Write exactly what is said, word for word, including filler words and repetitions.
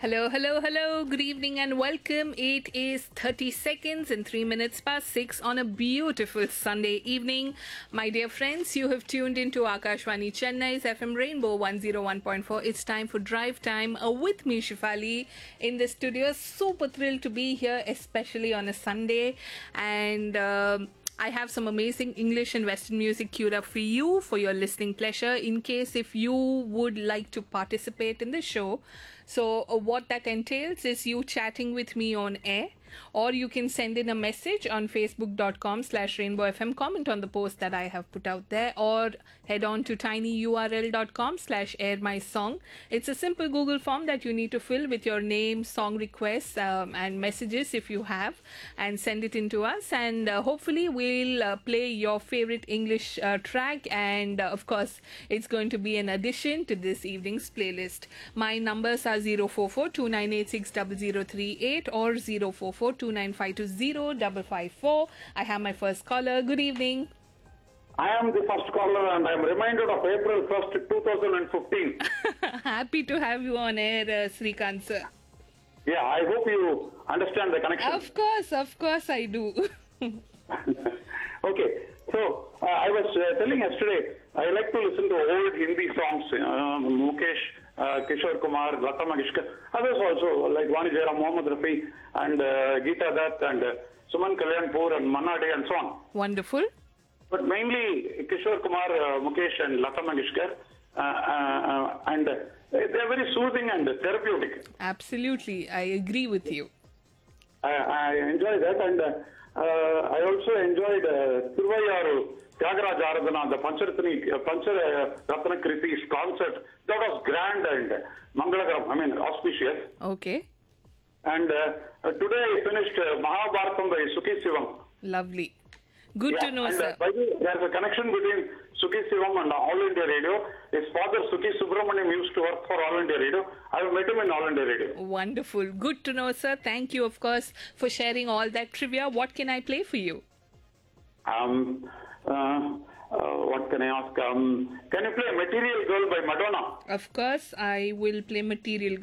Hello, hello, hello. Good evening and welcome. It is thirty seconds and three minutes past six on a beautiful Sunday evening. My dear friends, you have tuned into Akashvani Chennai's F M Rainbow one oh one point four. It's time for Drive Time uh, with me, Shifali, in the studio. Super thrilled to be here, especially on a Sunday. And... Um, I have some amazing English and Western music queued up for you for your listening pleasure in case if you would like to participate in the show. So uh, what that entails is you chatting with me on air, or you can send in a message on facebook.com slash rainbow fm, comment on the post that I have put out there, or head on to tinyurl.com slash air my song. It's a simple Google form that you need to fill with your name, song requests um, and messages if you have, and send it in to us, and uh, hopefully we'll uh, play your favorite English uh, track, and uh, of course it's going to be an addition to this evening's playlist. My numbers are zero four four two nine eight six zero zero three eight or zero four four two nine five two zero five five four. I have my first caller. Good evening. I am the first caller and I am reminded of April first, twenty fifteen. Happy to have you on air, uh, Srikant sir. Yeah, I hope you understand the connection. Of course, of course I do. Okay, so uh, I was uh, telling yesterday, I like to listen to old Hindi songs, uh, Mukesh, uh, Kishore Kumar, Lata Mangeshkar, others also like Vani Jairam, Mohammad Rafi, and uh, Geeta Dutt, and uh, Suman Kalyanpur, and Manna Dey, and so on. Wonderful. But mainly Kishore Kumar, uh, Mukesh, and Lata Mangeshkar, uh, uh, and uh, they are very soothing and therapeutic. Absolutely, I agree with you. I, I enjoy that, and uh, uh, I also enjoyed uh, Thiruvayyaru Tyagaraja Aradhana, the Pancharatni, uh, Pancharatna Kriti's concert. That was grand and Mangalagaram, I mean auspicious. Okay. And uh, uh, today I finished uh, Mahabharatam by Sukhi Sivam. Lovely. Good Yeah, to know, and, sir. Uh, by the way, there's a connection between Sukhi Sivam and All India Radio. His father, Sukhi Subramaniam, used to work for All India Radio. I have met him in All India Radio. Wonderful. Good to know, sir. Thank you, of course, for sharing all that trivia. What can I play for you? Um, uh, uh, what can I ask? Um, can you play Material Girl by Madonna? Of course, I will play Material